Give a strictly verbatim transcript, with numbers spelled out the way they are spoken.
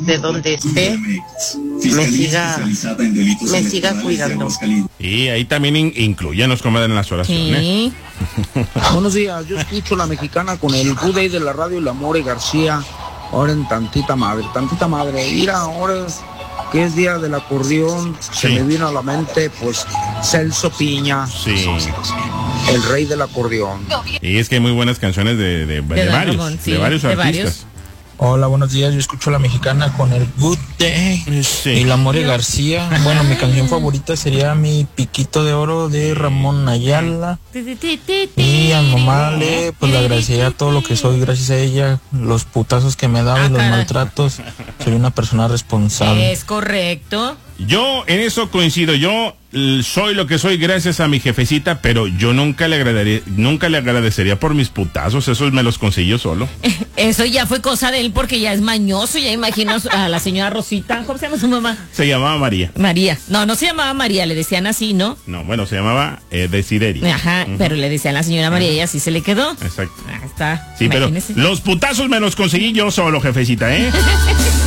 de donde esté, me siga, me siga cuidando. Y ahí también in, incluyenos, comadre, en las oraciones. Sí. Buenos días, yo escucho La Mexicana con el Good Day de la radio y la More García. Ahora en tantita madre, tantita madre. Mira, ahora que es día del acordeón, Sí. se me vino a la mente, pues, Celso Piña, Sí. el rey del acordeón. Y es que hay muy buenas canciones de, de, de, De Don varios, Ramón, sí, de varios de artistas. varios. Hola, buenos días. Yo escucho La Mexicana con el Good Day Sí. y la More García. Bueno, mi canción favorita sería Mi Piquito de Oro de Ramón Ayala. Y a mi mamá le, pues le agradecería todo lo que soy gracias a ella, los putazos que me daba Ah, y los caray. maltratos. Soy una persona responsable. Es correcto. Yo en eso coincido, yo l- soy lo que soy gracias a mi jefecita, pero yo nunca le agradaría, nunca le agradecería por mis putazos, esos me los consiguió solo. Eso ya fue cosa de él porque ya es mañoso. Ya imagino a la señora Rosita. ¿Cómo se llama su mamá? Se llamaba María. María. No, no se llamaba María, le decían así, ¿no? No, bueno, se llamaba eh, Desideri. Ajá, Ujú. pero le decían a la señora María y así se le quedó. Exacto. Ahí está. Sí, pero Imagínese. los putazos me los conseguí yo solo, jefecita, ¿eh?